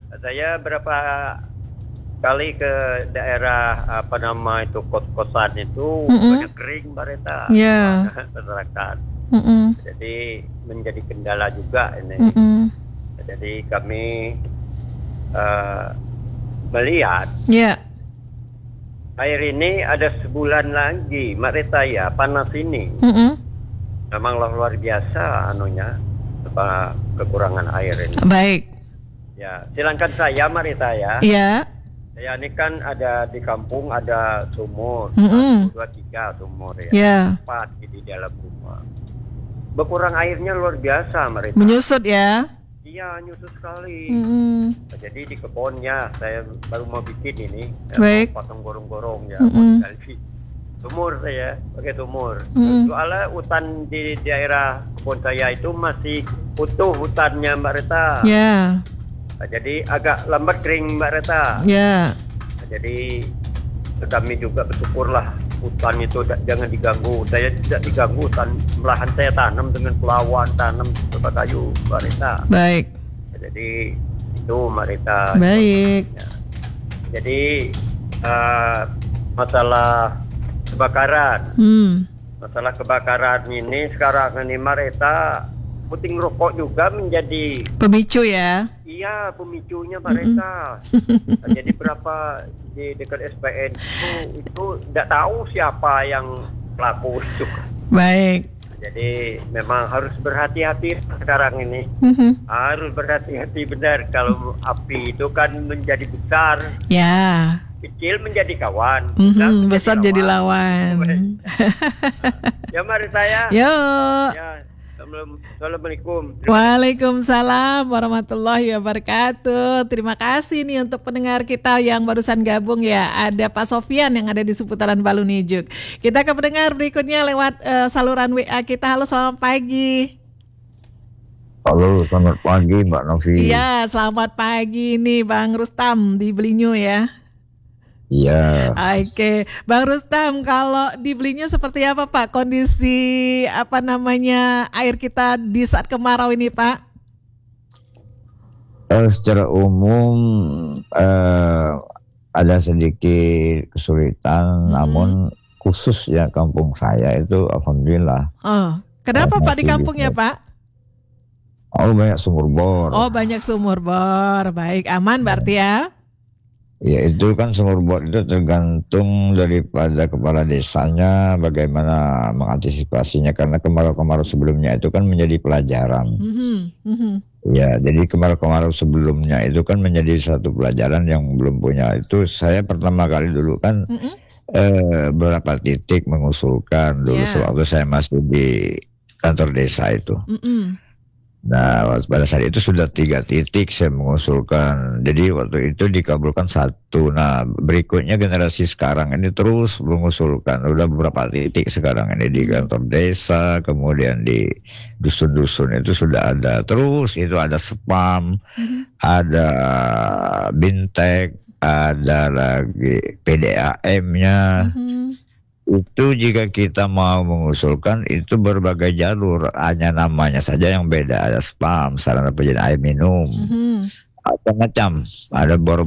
Saya berapa kali ke daerah kos-kosan itu Mm-mm. banyak kering Mbak Reta, Ya. masyarakat. Mm-mm. Jadi menjadi kendala juga ini. Mm-mm. Jadi kami eh, melihat Ya. air ini ada sebulan lagi, Mbak Reta ya, panas ini. Mm-mm. Memang luar biasa kekurangan air ini. Baik. Ya, silahkan saya Mbak Reta ya. Ya. Saya ini kan ada di kampung ada sumur, Mm-mm. 1, 2, 3 sumur ya. Ya. 4 di dalam rumah. Berkurang airnya luar biasa Mbak Reta. Menyusut ya. Iya, nyusut sekali. Mm-mm. Jadi di kebunnya saya baru mau bikin ini, Baik. mau potong gorong-gorong ya, Mm-mm. mau sekali. Sumur saya, pakai sumur. Mm-mm. Soalnya hutan di daerah kebun saya itu masih utuh hutannya Mbak Reta. Ya. Jadi agak lambat kering Mbak Reta. Ya. Jadi kami juga bersyukurlah hutan itu jangan diganggu. Saya tidak diganggu hutan, lahan saya tanam dengan pelawan, tanam beberapa kayu Mbak Reta. Baik. Jadi itu Mbak Reta. Baik. Jadi masalah kebakaran. Masalah kebakaran ini sekarang ini Mbak Reta, puting rokok juga menjadi Pemicu ya. iya pemicunya Mbak Reta. Jadi berapa di dekat SPN itu tidak tahu siapa yang pelaku itu. Baik. Jadi memang harus berhati-hati sekarang ini. Harus berhati-hati benar, kalau api itu kan menjadi besar. Ya. Kecil menjadi kawan, besar jadi lawan. Ya mari saya. Yo. Ya, Assalamualaikum. Waalaikumsalam warahmatullahi wabarakatuh. Terima kasih nih untuk pendengar kita yang barusan gabung ya. Ada Pak Sofian yang ada di seputaran Balunijuk. Kita ke pendengar berikutnya lewat saluran WA kita. Halo, selamat pagi. Halo, selamat pagi Mbak Novi. Iya, selamat pagi nih Bang Rustam di Belinyu ya. Iya. Oke, Bang Rustam, kalau di Belinyu seperti apa Pak kondisi air kita di saat kemarau ini Pak? Secara umum ada sedikit kesulitan, namun khusus ya kampung saya itu alhamdulillah. Kenapa Pak di kampungnya Pak? Oh, banyak sumur bor. Oh, banyak sumur bor. Baik, aman berarti ya? Ya, itu kan sumur bor itu tergantung daripada kepala desanya bagaimana mengantisipasinya, karena kemarau-kemarau sebelumnya itu kan menjadi pelajaran. Ya, jadi kemarau-kemarau sebelumnya itu kan menjadi satu pelajaran yang belum punya. Itu saya pertama kali dulu kan beberapa titik mengusulkan dulu sewaktu saya masih di kantor desa itu. Nah, pada saat itu sudah 3 titik saya mengusulkan. Jadi waktu itu dikabulkan 1. Nah, berikutnya generasi sekarang ini terus mengusulkan. Udah beberapa titik sekarang ini di kantor desa, kemudian di dusun-dusun itu sudah ada. Terus itu ada spam, ada bintek, ada lagi PDAM-nya. Itu jika kita mau mengusulkan itu berbagai jalur, hanya namanya saja yang beda. Ada spam, sarana penyajian air minum, macam-macam. Ada bor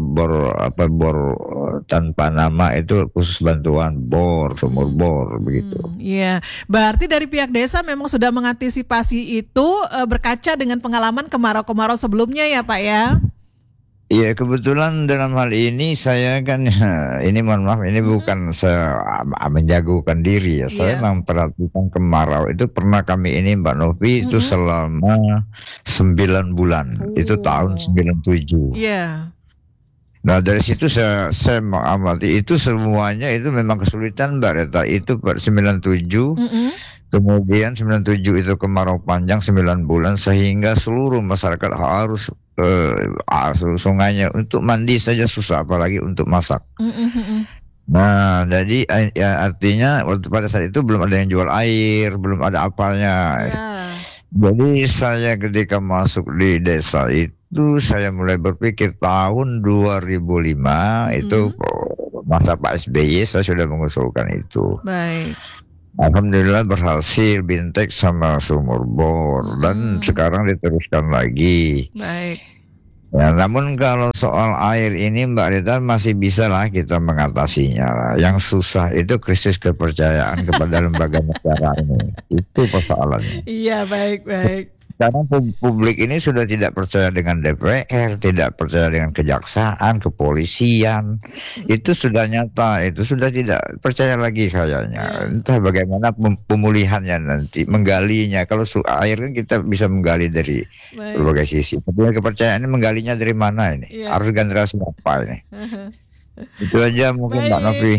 tanpa nama, itu khusus bantuan bor, sumur bor begitu. Iya, berarti dari pihak desa memang sudah mengantisipasi itu berkaca dengan pengalaman kemarau-kemarau sebelumnya ya Pak ya? Iya, kebetulan dalam hal ini saya kan ini mohon maaf, ini bukan saya menjagokan diri ya. Saya memperhatikan kemarau itu pernah kami ini Mbak Novi itu selama 9 bulan. Itu tahun 97. Iya. Nah, dari situ saya mengamati itu semuanya itu memang kesulitan Mbak Reta. Itu 97. Kemudian 97 itu kemarau panjang 9 bulan sehingga seluruh masyarakat harus sungainya untuk mandi saja susah, apalagi untuk masak. Nah, jadi ya artinya waktu pada saat itu belum ada yang jual air, belum ada apanya. Jadi saya ketika masuk di desa itu saya mulai berpikir tahun 2005 itu masa Pak SBY saya sudah mengusulkan itu. Baik. Alhamdulillah berhasil bintek sama sumur bor dan sekarang diteruskan lagi. Baik. Ya, namun kalau soal air ini Mbak Rita masih bisa lah kita mengatasinya lah. Yang susah itu krisis kepercayaan kepada lembaga negara ini. Itu persoalannya. Iya, baik. Karena publik ini sudah tidak percaya dengan DPR, tidak percaya dengan kejaksaan, kepolisian. Itu sudah nyata, itu sudah tidak percaya lagi kayaknya. Entah bagaimana pemulihannya nanti, menggalinya. Kalau air kan kita bisa menggali dari berbagai sisi. Tapi kepercayaannya menggalinya dari mana ini? Harus generasi apa ini? Itu aja mungkin Mbak Novi.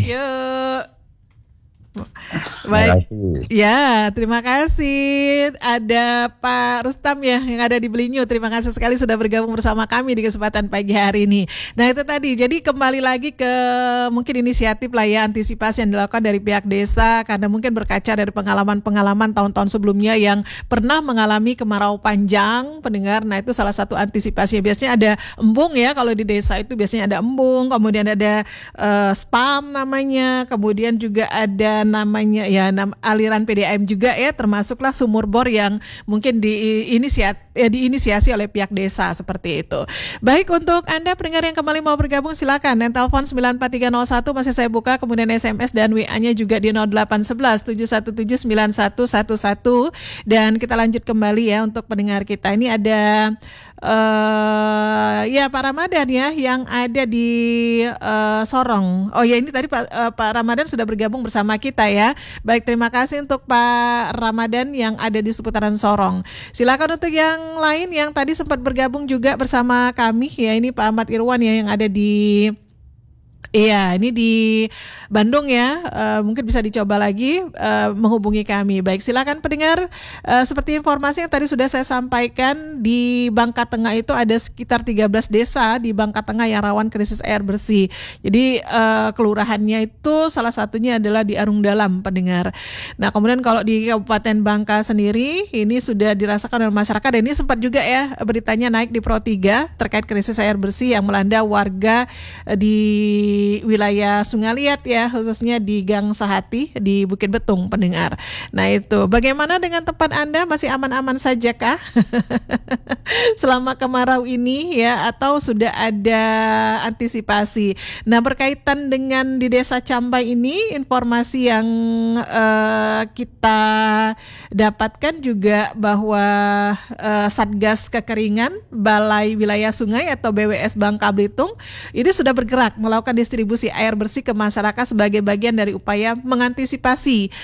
Baik, ya terima kasih. Ada Pak Rustam ya yang ada di Belinyu. Terima kasih sekali sudah bergabung bersama kami di kesempatan pagi hari ini. Nah itu tadi, jadi kembali lagi ke mungkin inisiatif lah ya, antisipasi yang dilakukan dari pihak desa. Karena mungkin berkaca dari pengalaman tahun-tahun sebelumnya yang pernah mengalami kemarau panjang, pendengar. Nah itu salah satu antisipasinya. Biasanya ada embung ya, kalau di desa itu biasanya ada embung. Kemudian ada spam namanya. Kemudian juga ada namanya ya aliran PDAM juga ya, termasuklah sumur bor yang mungkin diinisiasi oleh pihak desa seperti itu. Baik, untuk Anda pendengar yang kembali mau bergabung silakan, dan telepon 94301 masih saya buka, kemudian SMS dan WA-nya juga di 0811 717 9111. Dan kita lanjut kembali ya untuk pendengar kita. Ini ada ya Pak Ramadan ya yang ada di Sorong. Oh ya, ini tadi Pak Ramadan sudah bergabung bersama kita ya. Baik, terima kasih untuk Pak Ramadan yang ada di seputaran Sorong. Silakan untuk yang lain yang tadi sempat bergabung juga bersama kami ya. Ini Pak Ahmad Irwan ya yang ada di ini di Bandung ya, mungkin bisa dicoba lagi menghubungi kami. Baik, silakan pendengar. Seperti informasi yang tadi sudah saya sampaikan, di Bangka Tengah itu ada sekitar 13 desa di Bangka Tengah yang rawan krisis air bersih. Jadi kelurahannya itu salah satunya adalah di Arung Dalam, pendengar. Nah kemudian kalau di Kabupaten Bangka sendiri ini sudah dirasakan oleh masyarakat, dan ini sempat juga ya beritanya naik di Pro 3 terkait krisis air bersih yang melanda warga di wilayah Sungai Liat ya, khususnya di Gang Sahati di Bukit Betung, pendengar. Nah itu, bagaimana dengan tempat Anda, masih aman-aman saja kah selama kemarau ini ya, atau sudah ada antisipasi? Nah berkaitan dengan di Desa Cambai ini, informasi yang kita dapatkan juga bahwa Satgas Kekeringan Balai Wilayah Sungai atau BWS Bangka Belitung ini sudah bergerak melakukan distribusi air bersih ke masyarakat sebagai bagian dari upaya mengantisipasi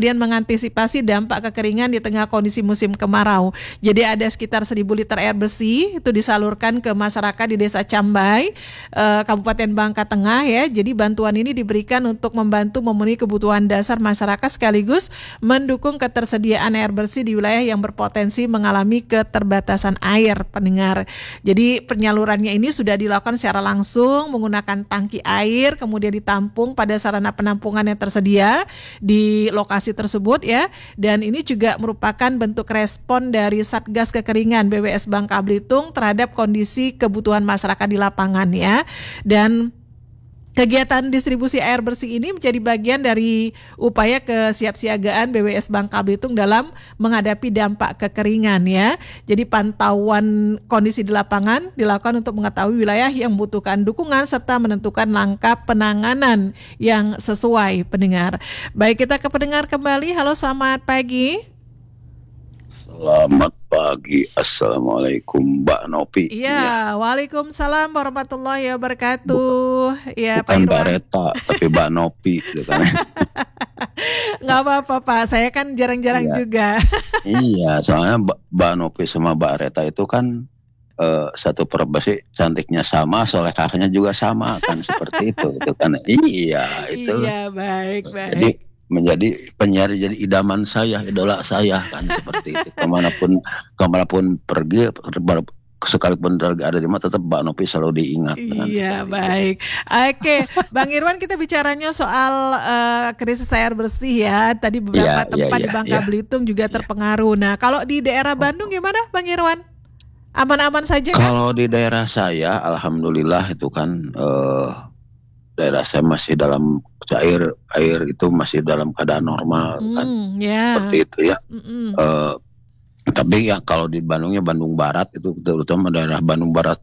dampak kekeringan di tengah kondisi musim kemarau. Jadi ada sekitar 1.000 liter air bersih itu disalurkan ke masyarakat di Desa Cambai, Kabupaten Bangka Tengah ya. Jadi bantuan ini diberikan untuk membantu memenuhi kebutuhan dasar masyarakat sekaligus mendukung ketersediaan air bersih di wilayah yang berpotensi mengalami keterbatasan air, pendengar. Jadi penyalurannya ini sudah dilakukan secara langsung menggunakan tangki air, kemudian ditampung pada sarana penampungan yang tersedia di lokasi tersebut ya. Dan ini juga merupakan bentuk respon dari Satgas Kekeringan BWS Bangka Belitung terhadap kondisi kebutuhan masyarakat di lapangan ya. Dan kegiatan distribusi air bersih ini menjadi bagian dari upaya kesiapsiagaan BWS Bangka Belitung dalam menghadapi dampak kekeringan ya. Jadi pantauan kondisi di lapangan dilakukan untuk mengetahui wilayah yang membutuhkan dukungan serta menentukan langkah penanganan yang sesuai, pendengar. Baik, kita ke pendengar kembali. Halo, selamat pagi. Selamat pagi, Assalamualaikum Mbak Nopi. Iya, Waalaikumsalam warahmatullahi wabarakatuh. Ya, bukan Pak Irwan. Mbak Reta, tapi Mbak Nopi gitu kan. Nggak apa-apa Pak, saya kan jarang-jarang juga. Iya, soalnya Mbak Nopi sama Mbak Reta itu kan satu perbasi cantiknya sama, solehahnya juga sama kan, seperti itu kan. Iya, itu. Iya, baik. Jadi menjadi penyiar, jadi idaman saya, idola saya kan, seperti itu. Kemanapun pergi, sekalipun ada di mana, tetap Mbak Nopi selalu diingat. Iya, baik. Oke, Bang Irwan, kita bicaranya soal krisis air bersih ya. Tadi beberapa tempat di Bangka Belitung juga terpengaruh. Nah, kalau di daerah Bandung gimana, Bang Irwan? Aman-aman saja kan? Kalau di daerah saya, alhamdulillah itu kan daerah saya masih dalam air itu masih dalam keadaan normal kan, seperti itu ya. Tapi ya kalau di Bandungnya Bandung Barat itu, terutama daerah Bandung Barat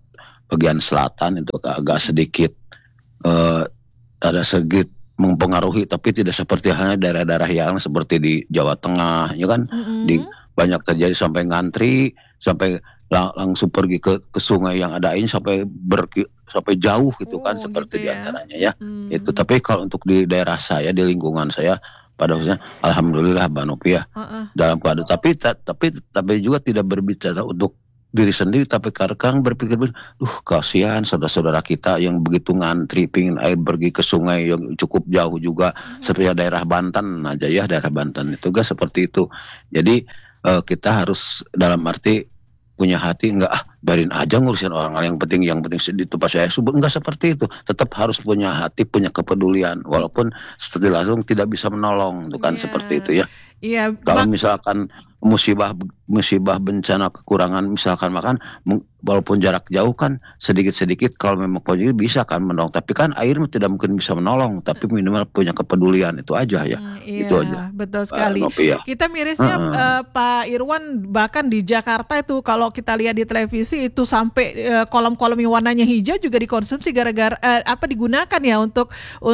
bagian selatan itu agak sedikit ada sedikit mempengaruhi, tapi tidak seperti halnya daerah-daerah yang seperti di Jawa Tengah, ya kan, di banyak terjadi sampai ngantri, sampai langsung pergi ke sungai yang ada ini sampai jauh gitu kan, seperti gitu ya. diantaranya ya. Itu tapi kalau untuk di daerah saya, di lingkungan saya pada khususnya, alhamdulillah Mbak Nopi ya, dalam keadaan tapi juga tidak berbicara untuk diri sendiri, tapi kadang berpikir, kasihan saudara-saudara kita yang begitu ngantri pingin air pergi ke sungai yang cukup jauh juga, seperti daerah Banten aja ya, daerah Banten itu gak seperti itu. Jadi kita harus dalam arti punya hati, biarin aja ngurusin orang lain, yang penting sedih itu pas saya subur, enggak seperti itu. Tetap harus punya hati, punya kepedulian, walaupun setelah langsung tidak bisa menolong, itu kan seperti itu ya. Iya. Kalau misalkan musibah bencana kekurangan misalkan makan, walaupun jarak jauh kan sedikit-sedikit kalau memang posisi bisa kan menolong, tapi kan air tidak mungkin bisa menolong, tapi minimal punya kepedulian, itu aja ya. Iya, itu aja. Betul sekali. Nopi, ya. Kita mirisnya Pak Irwan, bahkan di Jakarta itu kalau kita lihat di televisi itu sampai kolam-kolam yang warnanya hijau juga dikonsumsi gara-gara digunakan ya untuk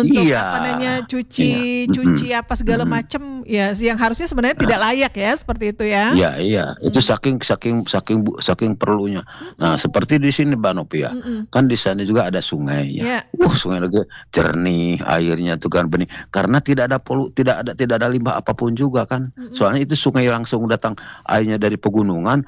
cuci apa segala macam ya, yang harusnya sebenarnya tidak layak ya, seperti itu ya. Iya, itu saking perlunya. Nah, seperti di sini Mbak Nopi ya. Kan di sana juga ada sungai ya. Sungai lagi jernih, airnya tuh kan bening. Karena tidak ada limbah apapun juga kan. Soalnya itu sungai langsung datang airnya dari pegunungan,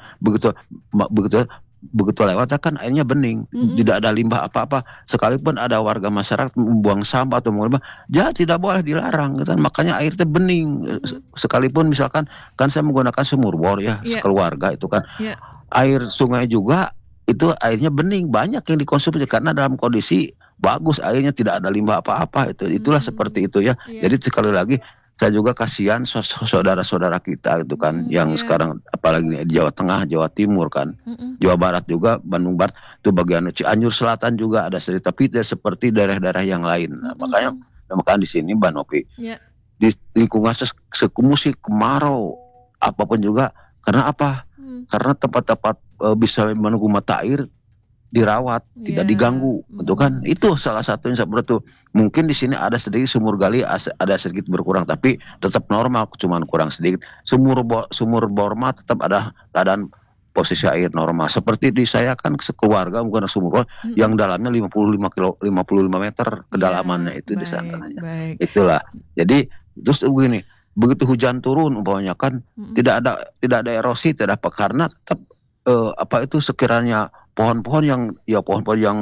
begitu lewat kan airnya bening, tidak ada limbah apa-apa. Sekalipun ada warga masyarakat membuang sampah atau membuang limbah, tidak boleh dilarang gitu. Makanya air itu bening. Sekalipun misalkan kan saya menggunakan sumur bor ya, sekeluarga itu kan. Air sungai juga itu airnya bening, banyak yang dikonsumsi karena dalam kondisi bagus, airnya tidak ada limbah apa-apa. Itulah seperti itu ya. Jadi sekali lagi saya juga kasihan saudara-saudara kita itu kan, yang sekarang apalagi di Jawa Tengah, Jawa Timur kan, Jawa Barat juga, Bandung Barat itu bagian Cianjur Selatan juga ada sedikit, tapi tidak seperti daerah-daerah yang lain. Nah, makanya di sini Mbak Nopi, di lingkungan musim kemarau apapun juga, karena apa? Karena tempat-tempat bisa menunggu mata air dirawat, tidak diganggu, gitu kan? Itu salah satunya seperti itu. Mungkin di sini ada sedikit sumur gali, ada sedikit berkurang, tapi tetap normal, cuman kurang sedikit. Sumur bor mah tetap ada keadaan posisi air normal. Seperti di saya kan sekeluarga bukan sumur bor yang dalamnya 55 meter kedalamannya itu di sananya. Itulah. Jadi terus begini, begitu hujan turun umpamanya kan tidak ada erosi, tidak apa, karena tetap sekiranya pohon-pohon yang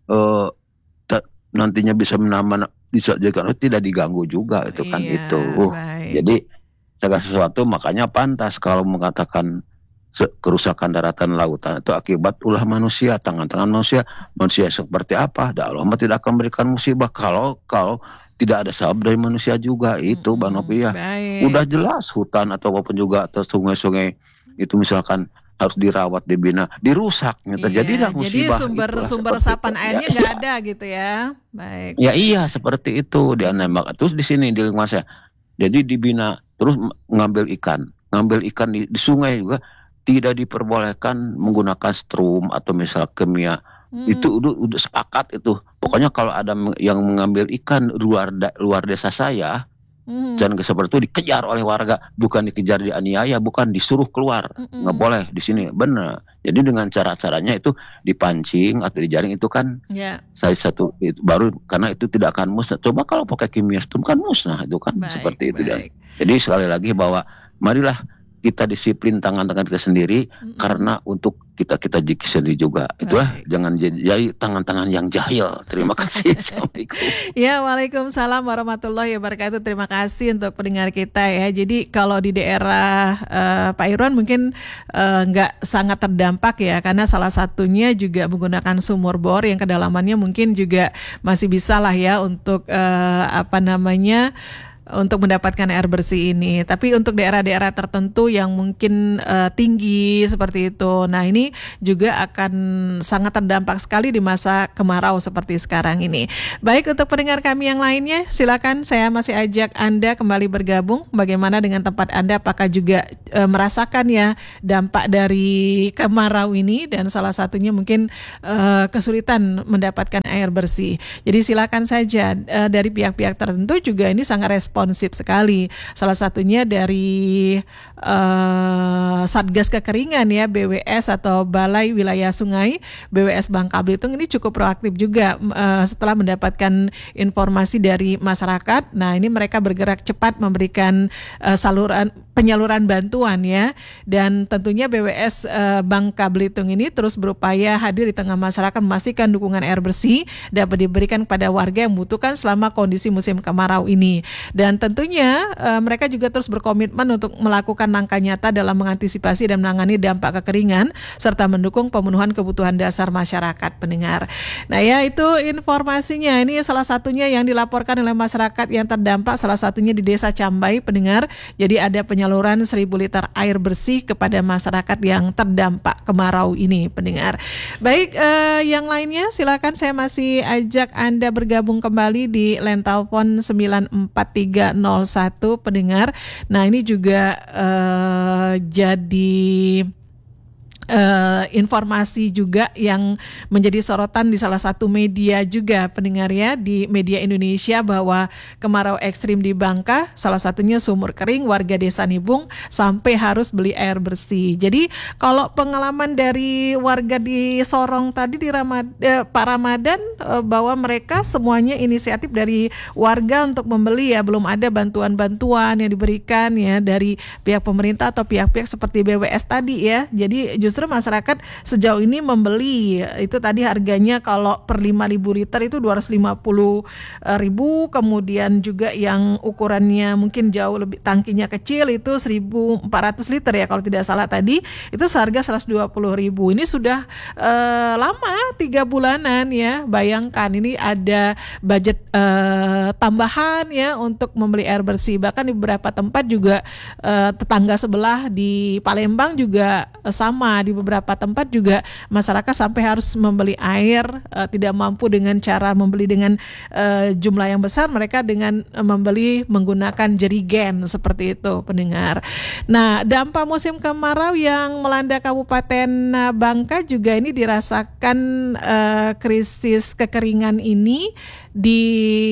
nantinya bisa jadi tidak diganggu juga itu kan. Jadi segala sesuatu makanya pantas kalau mengatakan kerusakan daratan lautan itu akibat ulah manusia, tangan-tangan manusia seperti apa? Allah tidak akan memberikan musibah kalau tidak ada sebab dari manusia juga. Itu Mbak Nopi ya. Udah jelas hutan atau apapun juga atau sungai-sungai itu misalkan harus dirawat, dibina, dirusak, terjadilah musibah. Jadi sumber resapan airnya nggak ada gitu ya. Baik. Ya iya seperti itu di Anambas. Terus di sini di lingkungan saya, jadi dibina, terus ngambil ikan di sungai juga tidak diperbolehkan menggunakan strum atau misal kimia. Itu udah sepakat itu. Pokoknya kalau ada yang mengambil ikan luar desa saya, dan seperti itu dikejar oleh warga, bukan dikejar, dianiaya, bukan disuruh keluar, nggak boleh di sini, benar. Jadi dengan cara-caranya itu dipancing atau dijaring itu kan saya satu itu baru, karena itu tidak akan musnah. Coba kalau pakai kimia itu kan musnah itu kan. Seperti itu. Jadi sekali lagi bahwa marilah kita disiplin tangan-tangan kita sendiri, karena untuk kita jiki sendiri juga. Itulah, jangan jadi tangan-tangan yang jahil. Terima kasih. Assalamualaikum. Ya, waalaikumsalam warahmatullahi wabarakatuh. Terima kasih untuk pendengar kita ya. Jadi kalau di daerah Pak Irwan mungkin nggak sangat terdampak ya, karena salah satunya juga menggunakan sumur bor yang kedalamannya mungkin juga masih bisa lah ya untuk untuk mendapatkan air bersih ini. Tapi untuk daerah-daerah tertentu yang mungkin tinggi seperti itu, nah ini juga akan sangat terdampak sekali di masa kemarau seperti sekarang ini. Baik, untuk pendengar kami yang lainnya, silakan, saya masih ajak Anda kembali bergabung. Bagaimana dengan tempat Anda? Apakah juga merasakan ya dampak dari kemarau ini, dan salah satunya mungkin kesulitan mendapatkan air bersih. Jadi silakan saja, dari pihak-pihak tertentu juga ini sangat responsif sekali. Salah satunya dari Satgas Kekeringan ya, BWS atau Balai Wilayah Sungai BWS Bangka Belitung ini cukup proaktif juga setelah mendapatkan informasi dari masyarakat. Nah, ini mereka bergerak cepat memberikan penyaluran bantuan ya, dan tentunya BWS Bangka Belitung ini terus berupaya hadir di tengah masyarakat, memastikan dukungan air bersih dapat diberikan kepada warga yang membutuhkan selama kondisi musim kemarau ini. Dan tentunya mereka juga terus berkomitmen untuk melakukan langkah nyata dalam mengantisipasi dan menangani dampak kekeringan serta mendukung pemenuhan kebutuhan dasar masyarakat, pendengar. Nah ya, itu informasinya. Ini salah satunya yang dilaporkan oleh masyarakat yang terdampak, salah satunya di Desa Cambai, pendengar. Jadi ada penyaluran 1.000 liter air bersih kepada masyarakat yang terdampak kemarau ini, pendengar. Baik, yang lainnya silakan, saya masih ajak Anda bergabung kembali di line telepon 94301, pendengar. Nah, ini juga jadi informasi juga yang menjadi sorotan di salah satu media juga, pendengar ya, di media Indonesia, bahwa kemarau ekstrim di Bangka, salah satunya sumur kering, warga desa Nibung sampai harus beli air bersih. Jadi kalau pengalaman dari warga di Sorong tadi di Pak Ramadan, bahwa mereka semuanya inisiatif dari warga untuk membeli ya, belum ada bantuan-bantuan yang diberikan ya dari pihak pemerintah atau pihak-pihak seperti BWS tadi ya. Jadi justru masyarakat sejauh ini membeli, itu tadi harganya kalau per 5.000 liter itu 250.000, kemudian juga yang ukurannya mungkin jauh lebih, tangkinya kecil itu 1.400 liter ya kalau tidak salah tadi, itu seharga 120.000. Ini sudah lama, 3 bulanan ya. Bayangkan ini ada budget tambahan ya untuk membeli air bersih. Bahkan di beberapa tempat juga tetangga sebelah di Palembang juga sama, di beberapa tempat juga masyarakat sampai harus membeli air, tidak mampu dengan cara membeli dengan jumlah yang besar, mereka dengan membeli menggunakan jerigen seperti itu, pendengar. Nah, dampak musim kemarau yang melanda Kabupaten Bangka juga ini dirasakan, krisis kekeringan ini di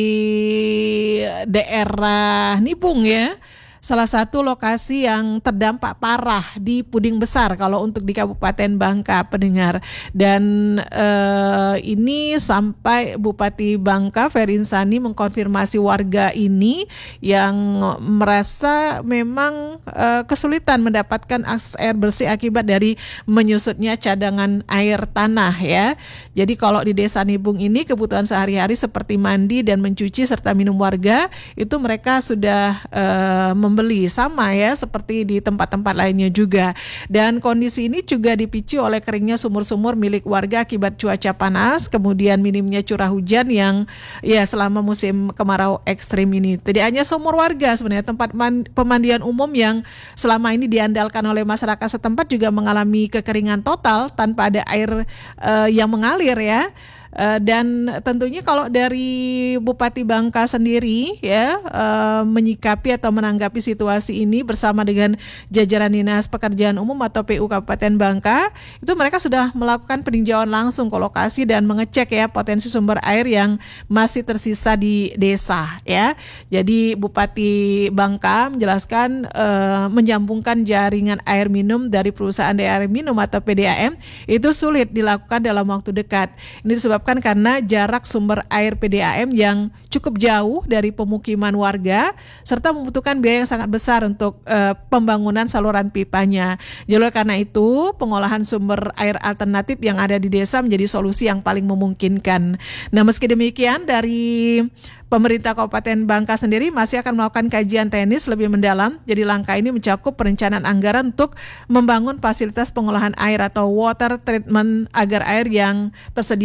daerah Nibung ya. Salah satu lokasi yang terdampak parah di Puding Besar kalau untuk di Kabupaten Bangka, pendengar. Dan ini sampai Bupati Bangka Ferry Insani mengkonfirmasi warga ini yang merasa memang kesulitan mendapatkan akses air bersih akibat dari menyusutnya cadangan air tanah ya. Jadi kalau di Desa Nibung ini kebutuhan sehari-hari seperti mandi dan mencuci serta minum warga itu mereka sudah membeli, sama ya seperti di tempat-tempat lainnya juga. Dan kondisi ini juga dipicu oleh keringnya sumur-sumur milik warga akibat cuaca panas, kemudian minimnya curah hujan yang ya selama musim kemarau ekstrim ini. Tidak hanya sumur warga, sebenarnya tempat pemandian umum yang selama ini diandalkan oleh masyarakat setempat juga mengalami kekeringan total tanpa ada air yang mengalir ya. Dan tentunya kalau dari Bupati Bangka sendiri ya menyikapi atau menanggapi situasi ini bersama dengan jajaran Dinas Pekerjaan Umum atau PU Kabupaten Bangka, itu mereka sudah melakukan peninjauan langsung ke lokasi dan mengecek ya potensi sumber air yang masih tersisa di desa ya. Jadi Bupati Bangka menjelaskan menyambungkan jaringan air minum dari perusahaan air minum atau PDAM itu sulit dilakukan dalam waktu dekat. Ini disebabkan karena jarak sumber air PDAM yang cukup jauh dari pemukiman warga serta membutuhkan biaya yang sangat besar untuk pembangunan saluran pipanya. Jadi karena itu pengolahan sumber air alternatif yang ada di desa menjadi solusi yang paling memungkinkan. Nah, meski demikian dari pemerintah Kabupaten Bangka sendiri masih akan melakukan kajian teknis lebih mendalam. Jadi langkah ini mencakup perencanaan anggaran untuk membangun fasilitas pengolahan air atau water treatment agar air yang tersedia itu layak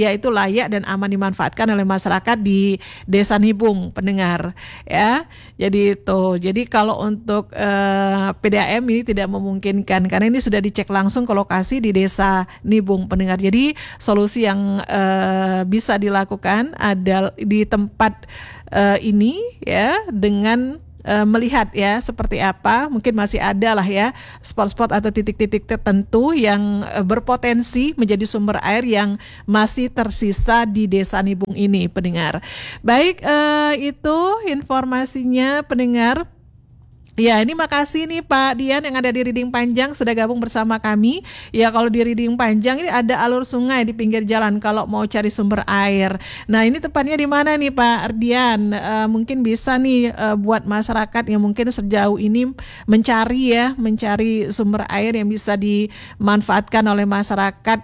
layak dan aman dimanfaatkan oleh masyarakat di Desa Nibung, pendengar ya. Jadi kalau untuk PDAM ini tidak memungkinkan karena ini sudah dicek langsung ke lokasi di Desa Nibung, pendengar. Jadi solusi yang bisa dilakukan ada di tempat ini ya, dengan melihat ya seperti apa, mungkin masih ada lah ya spot-spot atau titik-titik tertentu yang berpotensi menjadi sumber air yang masih tersisa di Desa Nibung ini, pendengar. Baik, itu informasinya, pendengar. Ya, ini makasih nih Pak Dian yang ada di Riding Panjang sudah gabung bersama kami. Ya, kalau di Riding Panjang ini ada alur sungai di pinggir jalan kalau mau cari sumber air. Nah, ini tepatnya di mana nih Pak Dian? Mungkin bisa nih buat masyarakat yang mungkin sejauh ini mencari sumber air yang bisa dimanfaatkan oleh masyarakat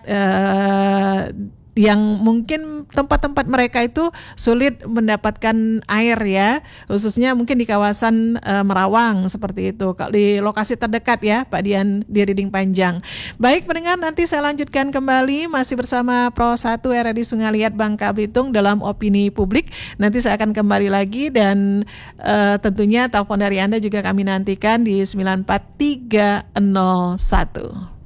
yang mungkin tempat-tempat mereka itu sulit mendapatkan air ya, khususnya mungkin di kawasan Merawang seperti itu, di lokasi terdekat ya Pak Dian di Riding Panjang. Baik pendengar, nanti saya lanjutkan kembali masih bersama Pro 1 RRI Sungai Liat Bangka Belitung dalam Opini Publik. Nanti saya akan kembali lagi dan tentunya telepon dari Anda juga kami nantikan di 94301.